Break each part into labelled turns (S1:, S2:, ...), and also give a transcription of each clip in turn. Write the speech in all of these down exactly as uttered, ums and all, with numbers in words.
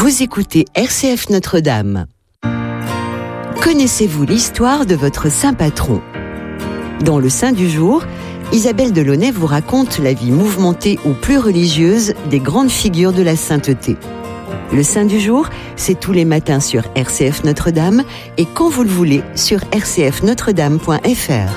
S1: Vous écoutez R C F Notre-Dame. Connaissez-vous l'histoire de votre saint patron ? Dans le Saint du jour, Isabelle Delaunay vous raconte la vie mouvementée ou plus religieuse des grandes figures de la sainteté. Le Saint du jour, c'est tous les matins sur R C F Notre-Dame et quand vous le voulez sur r c f notre dame point f r.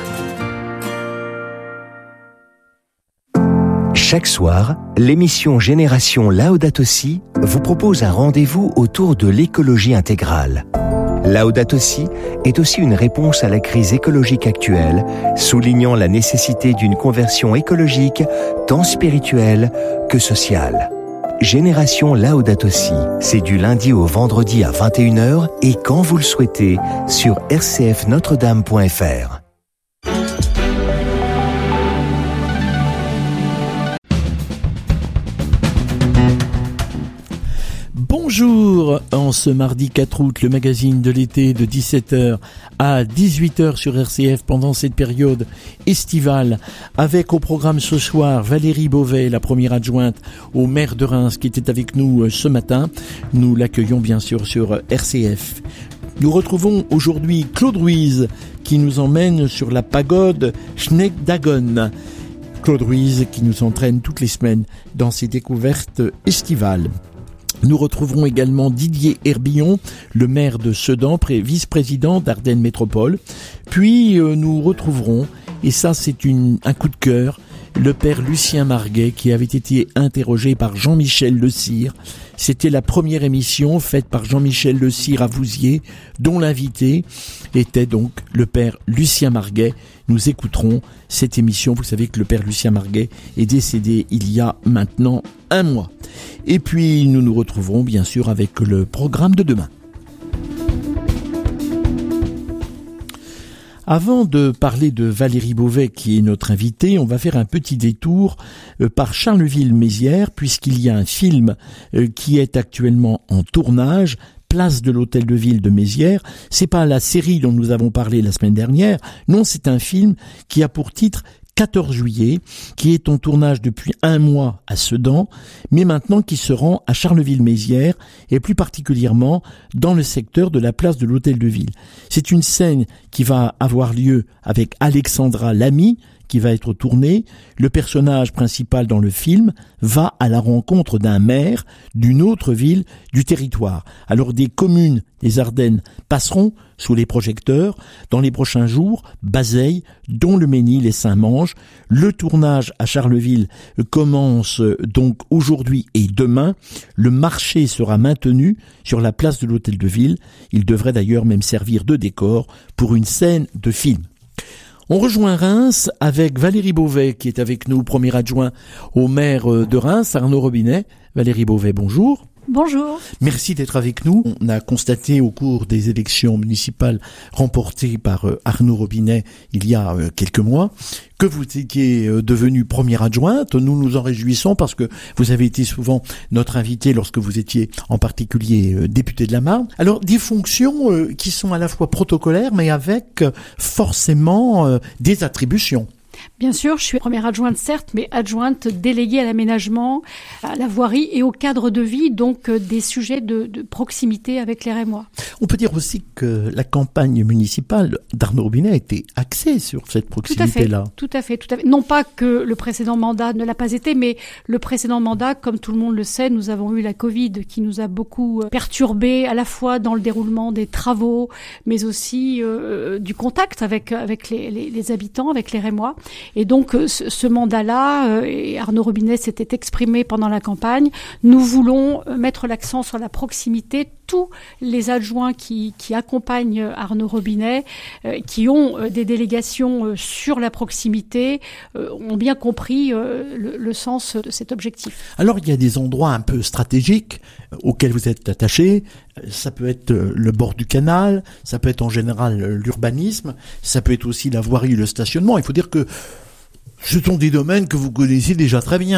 S2: Chaque soir, l'émission Génération Laudato Si vous propose un rendez-vous autour de l'écologie intégrale. Laudato Si est aussi une réponse à la crise écologique actuelle, soulignant la nécessité d'une conversion écologique tant spirituelle que sociale. Génération Laudato Si, c'est du lundi au vendredi à vingt et une heures et quand vous le souhaitez sur r c f notre dame point f r.
S3: Bonjour, en ce mardi quatre août, le magazine de l'été de dix-sept heures à dix-huit heures sur R C F pendant cette période estivale, avec au programme ce soir Valérie Beauvais, la première adjointe au maire de Reims qui était avec nous ce matin. Nous l'accueillons bien sûr sur R C F. Nous retrouvons aujourd'hui Claude Ruiz qui nous emmène sur la pagode Schneekdagon. Claude Ruiz qui nous entraîne toutes les semaines dans ses découvertes estivales. Nous retrouverons également Didier Herbillon, le maire de Sedan, vice-président d'Ardennes Métropole. Puis euh, nous retrouverons, et ça c'est une, un coup de cœur, le père Lucien Marguet qui avait été interrogé par Jean-Michel Le Cire. C'était la première émission faite par Jean-Michel Le Cire à Vouziers, dont l'invité était donc le père Lucien Marguet. Nous écouterons cette émission. Vous savez que le père Lucien Marguet est décédé il y a maintenant un mois. Et puis nous nous retrouverons bien sûr avec le programme de demain. Avant de parler de Valérie Beauvais qui est notre invitée, on va faire un petit détour par Charleville-Mézières puisqu'il y a un film qui est actuellement en tournage, Place de l'Hôtel de Ville de Mézières. C'est pas la série dont nous avons parlé la semaine dernière, non, c'est un film qui a pour titre quatorze juillet, qui est en tournage depuis un mois à Sedan, mais maintenant qui se rend à Charleville-Mézières et plus particulièrement dans le secteur de la place de l'Hôtel de Ville. C'est une scène qui va avoir lieu avec Alexandra Lamy, qui va être tournée. Le personnage principal dans le film va à la rencontre d'un maire d'une autre ville du territoire. Alors des communes des Ardennes passeront sous les projecteurs dans les prochains jours, Bazeilles, Dont-le-Mesnil et Saint-Mange. Le tournage à Charleville commence donc aujourd'hui et demain. Le marché sera maintenu sur la place de l'Hôtel de Ville. Il devrait d'ailleurs même servir de décor pour une scène de film. On rejoint Reims avec Valérie Beauvais qui est avec nous, premier adjoint au maire de Reims, Arnaud Robinet. Valérie Beauvais, bonjour.
S4: Bonjour.
S3: Merci d'être avec nous. On a constaté au cours des élections municipales remportées par Arnaud Robinet il y a quelques mois que vous étiez devenue première adjointe. Nous nous en réjouissons parce que vous avez été souvent notre invité lorsque vous étiez en particulier député de la Marne. Alors des fonctions qui sont à la fois protocolaires mais avec forcément des attributions.
S4: Bien sûr, je suis première adjointe, certes, mais adjointe déléguée à l'aménagement, à la voirie et au cadre de vie, donc euh, des sujets de, de proximité avec les Rémois.
S3: On peut dire aussi que la campagne municipale d'Arnaud Robinet a été axée sur cette proximité-là.
S4: Tout à fait, tout à fait. Non pas que le précédent mandat ne l'a pas été, mais le précédent mandat, comme tout le monde le sait, nous avons eu la Covid qui nous a beaucoup perturbés, à la fois dans le déroulement des travaux, mais aussi euh, du contact avec avec les, les, les habitants, avec les Rémois. Et donc, ce, ce mandat-là, euh, et Arnaud Robinet s'était exprimé pendant la campagne, nous voulons mettre l'accent sur la proximité. Tous les adjoints qui, qui accompagnent Arnaud Robinet, euh, qui ont euh, des délégations euh, sur la proximité, euh, ont bien compris euh, le, le sens de cet objectif.
S3: Alors, il y a des endroits un peu stratégiques euh, auxquels vous êtes attachés. Ça peut être euh, le bord du canal, ça peut être en général euh, l'urbanisme, ça peut être aussi la voirie et le stationnement. Il faut dire que ce sont des domaines que vous connaissez déjà très bien.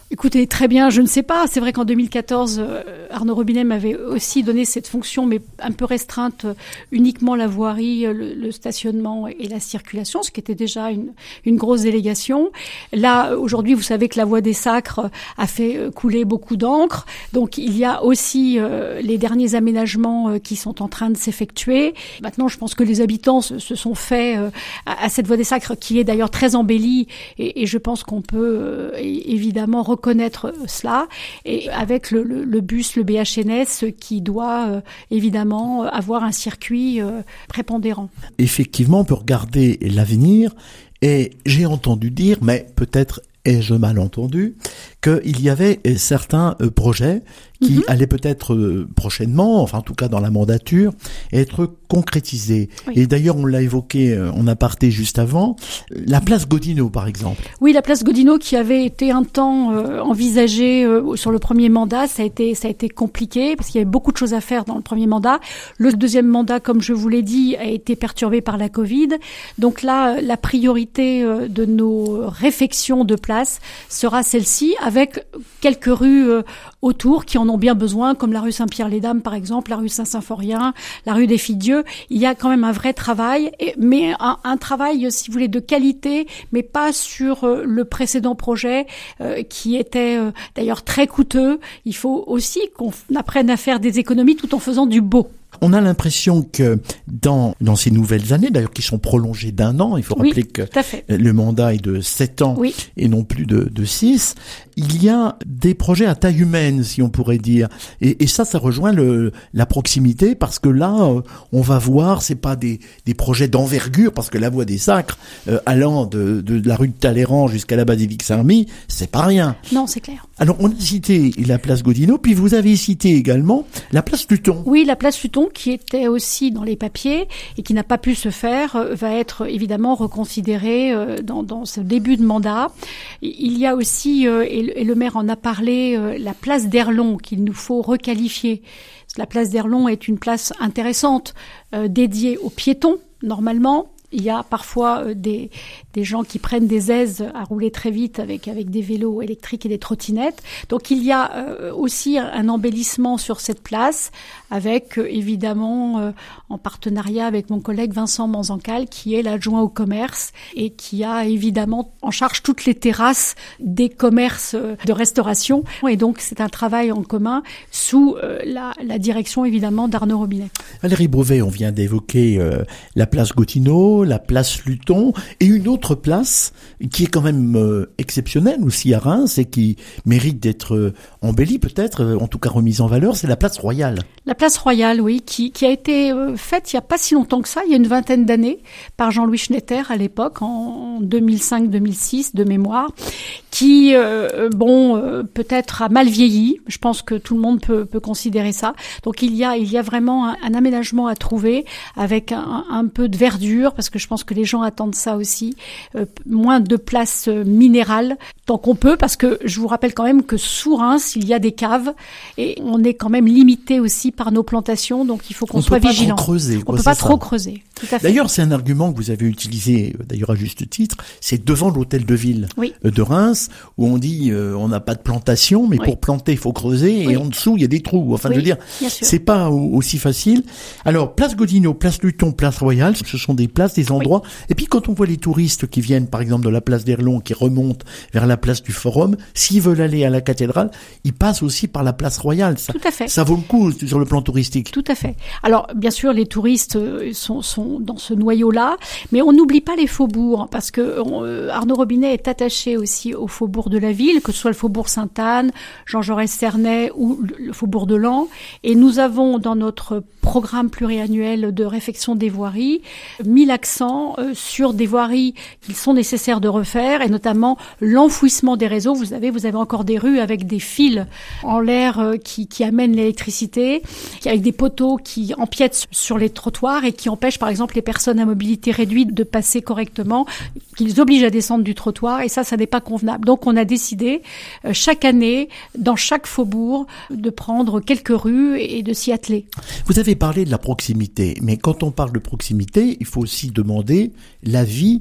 S4: Écoutez, très bien, je ne sais pas. C'est vrai qu'en deux mille quatorze, euh, Arnaud Robinet m'avait aussi donné cette fonction, mais un peu restreinte, euh, uniquement la voirie, le, le stationnement et la circulation, ce qui était déjà une, une grosse délégation. Là, aujourd'hui, vous savez que la Voie des Sacres a fait couler beaucoup d'encre. Donc, il y a aussi euh, les derniers aménagements euh, qui sont en train de s'effectuer. Maintenant, je pense que les habitants se, se sont faits euh, à, à cette Voie des Sacres, qui est d'ailleurs très embellie, et, et je pense qu'on peut euh, évidemment reconnaître cela, et avec le, le, le bus, le B H N S, qui doit euh, évidemment avoir un circuit euh, prépondérant.
S3: Effectivement, on peut regarder l'avenir, et j'ai entendu dire, mais peut-être ai-je mal entendu, qu'il y avait certains projets qui mm-hmm. allaient peut-être prochainement, enfin en tout cas dans la mandature, être concrétisés. Oui. Et d'ailleurs, on l'a évoqué en aparté juste avant, la place Godino par exemple.
S4: Oui, la place Godino qui avait été un temps euh, envisagée euh, sur le premier mandat, ça a été ça a été compliqué parce qu'il y avait beaucoup de choses à faire dans le premier mandat. Le deuxième mandat, comme je vous l'ai dit, a été perturbé par la Covid. Donc là, la priorité euh, de nos réfections de place sera celle-ci, avec quelques rues euh, autour qui en ont bien besoin, comme la rue Saint-Pierre-les-Dames par exemple, la rue Saint-Symphorien, la rue des Filles-Dieu. Il y a quand même un vrai travail, mais un, un travail, si vous voulez, de qualité, mais pas sur euh, le précédent projet euh, qui était euh, d'ailleurs très coûteux. Il faut aussi qu'on apprenne à faire des économies tout en faisant du beau.
S3: On a l'impression que dans dans ces nouvelles années, d'ailleurs qui sont prolongées d'un an, il faut
S4: oui,
S3: rappeler que
S4: fait.
S3: le mandat est de sept ans
S4: oui.
S3: et non plus de, de six, il y a des projets à taille humaine, si on pourrait dire. Et, et ça, ça rejoint le, la proximité, parce que là, euh, on va voir, c'est pas des, des projets d'envergure, parce que la Voie des Sacres, euh, allant de, de, de la rue de Talleyrand jusqu'à la basilique Saint-Remy, c'est pas rien.
S4: Non, c'est clair.
S3: Alors, on a cité la place Godino, puis vous avez cité également la place Luton.
S4: Oui, la place Luton, qui était aussi dans les papiers et qui n'a pas pu se faire, euh, va être évidemment reconsidérée euh, dans, dans ce début de mandat. Il y a aussi, euh, et, le, et le maire en a parlé, euh, la place d'Erlon qu'il nous faut requalifier. La place d'Erlon est une place intéressante, euh, dédiée aux piétons, normalement. Il y a parfois euh, des, des gens qui prennent des aises à rouler très vite avec, avec des vélos électriques et des trottinettes. Donc il y a euh, aussi un embellissement sur cette place, avec euh, évidemment euh, en partenariat avec mon collègue Vincent Manzancal, qui est l'adjoint au commerce et qui a évidemment en charge toutes les terrasses des commerces euh, de restauration. Et donc c'est un travail en commun sous euh, la, la direction évidemment d'Arnaud Robinet.
S3: Valérie Beauvais, on vient d'évoquer euh, la place Gottineau, la place Luton, et une autre place qui est quand même euh, exceptionnelle aussi à Reims et qui mérite d'être euh, embellie peut-être, euh, en tout cas remise en valeur, c'est la place Royale.
S4: La place Royale, oui, qui, qui a été euh, faite il n'y a pas si longtemps que ça, il y a une vingtaine d'années, par Jean-Louis Schnetter à l'époque, en deux mille cinq deux mille six de mémoire, qui, euh, bon, euh, peut-être a mal vieilli. Je pense que tout le monde peut, peut considérer ça. Donc il y a, il y a vraiment un, un aménagement à trouver avec un, un peu de verdure, parce que je pense que les gens attendent ça aussi. Euh, moins de place euh, minérale, tant qu'on peut, parce que je vous rappelle quand même que sous Reims, il y a des caves et on est quand même limité aussi par nos plantations, donc il faut qu'on
S3: on
S4: soit vigilant.
S3: On peut pas trop creuser.
S4: On peut pas trop creuser. Tout à fait.
S3: D'ailleurs, c'est un argument que vous avez utilisé, d'ailleurs à juste titre, c'est devant l'hôtel de ville
S4: oui.
S3: de Reims, où on dit euh, on n'a pas de plantation, mais oui. pour planter, il faut creuser, oui. et en dessous, il y a des trous. Enfin,
S4: oui,
S3: je veux dire, c'est pas aussi facile. Alors, place Gottineau, place Luton, place Royale, ce sont des places, des endroits. Oui. Et puis, quand on voit les touristes qui viennent, par exemple, de la place d'Erlon, qui remontent vers la place du Forum, s'ils veulent aller à la cathédrale, ils passent aussi par la place Royale. Ça,
S4: Tout à fait.
S3: Ça vaut le coup sur le plan touristique.
S4: Tout à fait. Alors, bien sûr, les touristes sont, sont dans ce noyau-là, mais on n'oublie pas les faubourgs, parce que on, Arnaud Robinet est attaché aussi aux faubourgs de la ville, que ce soit le faubourg Sainte-Anne, Jean-Jaurès-Cernay ou le faubourg de Laon. Et nous avons, dans notre programme pluriannuel de réfection des voiries, mis l'accent sur des voiries qu'il sont nécessaires de refaire, et notamment l'enfouissement des réseaux. Vous savez, vous avez encore des rues avec des fils en l'air qui, qui amènent l'électricité, avec des poteaux qui empiètent sur les trottoirs et qui empêchent, par exemple, les personnes à mobilité réduite de passer correctement, qui les obligent à descendre du trottoir, et ça, ça n'est pas convenable. Donc, on a décidé, euh, chaque année, dans chaque faubourg, de prendre quelques rues et de s'y atteler.
S3: Vous avez parlé de la proximité, mais quand on parle de proximité, il faut aussi demander l'avis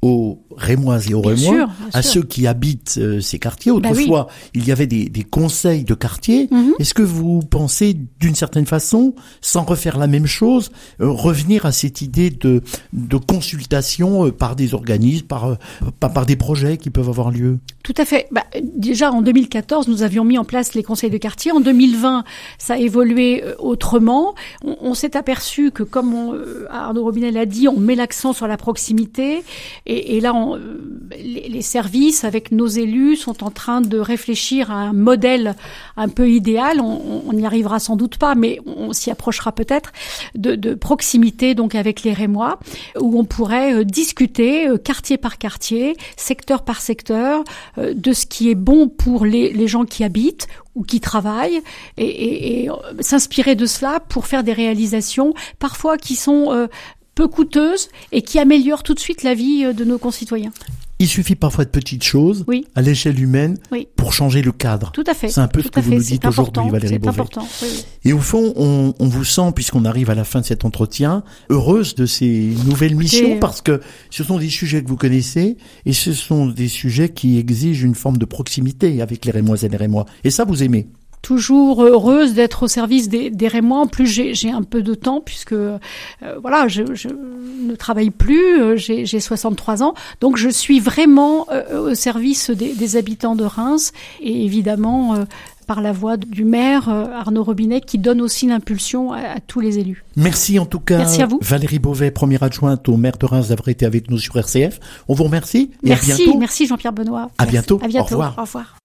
S3: aux Rémoises et aux
S4: Bien
S3: Rémois,
S4: sûr, bien
S3: à
S4: sûr.
S3: ceux qui habitent euh, ces quartiers. Autrefois,
S4: Bah oui.
S3: il y avait des, des conseils de quartier.
S4: Mhm.
S3: Est-ce que vous pensez, d'une certaine façon, sans refaire la même chose, euh, revenir à cette idée de, de consultation euh, par des organismes, par, euh, par, par des projets qui peuvent avoir lieu?
S4: Tout à fait. Bah, déjà, en deux mille quatorze, nous avions mis en place les conseils de quartier. En deux mille vingt, ça a évolué euh, autrement. On, on s'est aperçu que, comme on, euh, Arnaud Robinet l'a dit, on met l'accent sur la proximité. Et, et là, on, euh, les, les services, avec nos élus, sont en train de réfléchir à un modèle un peu idéal. On, on n'y arrivera sans doute pas, mais on s'y approchera peut-être, de, de proximité, donc avec les Rémois, où on pourrait euh, discuter euh, quartier par quartier, secteur par secteur, de ce qui est bon pour les, les gens qui habitent ou qui travaillent et, et, et s'inspirer de cela pour faire des réalisations parfois qui sont euh, peu coûteuses et qui améliorent tout de suite la vie de nos concitoyens.
S3: Il suffit parfois de petites choses,
S4: oui.
S3: à l'échelle humaine,
S4: oui.
S3: pour changer le cadre.
S4: Tout à fait.
S3: C'est un peu
S4: Tout
S3: ce que vous
S4: fait.
S3: nous dites aujourd'hui, Valérie Beauvais.
S4: C'est important. Oui, oui.
S3: Et au fond, on, on vous sent, puisqu'on arrive à la fin de cet entretien, heureuse de ces nouvelles missions,
S4: et...
S3: parce que ce sont des sujets que vous connaissez, et ce sont des sujets qui exigent une forme de proximité avec les Rémoises et les Rémois. Et ça, vous aimez?
S4: Toujours heureuse d'être au service des, des Rémois. En plus, j'ai, j'ai un peu de temps puisque euh, voilà, je, je ne travaille plus. Euh, j'ai, j'ai soixante-trois ans, donc je suis vraiment euh, au service des, des habitants de Reims et évidemment euh, par la voix du maire euh, Arnaud Robinet qui donne aussi l'impulsion à, à tous les élus.
S3: Merci en tout cas.
S4: Merci à vous.
S3: Valérie Beauvais, première adjointe au maire de Reims, d'avoir été avec nous sur R C F. On vous remercie et
S4: merci,
S3: à bientôt.
S4: Merci Jean-Pierre Benoît.
S3: À
S4: Merci.
S3: bientôt.
S4: À bientôt.
S3: Au revoir.
S4: Au revoir.